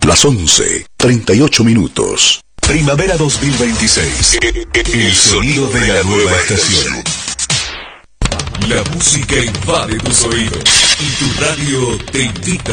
Las 11:38. Primavera 2026. El sonido de la nueva estación. La música invade tus oídos y tu radio te invita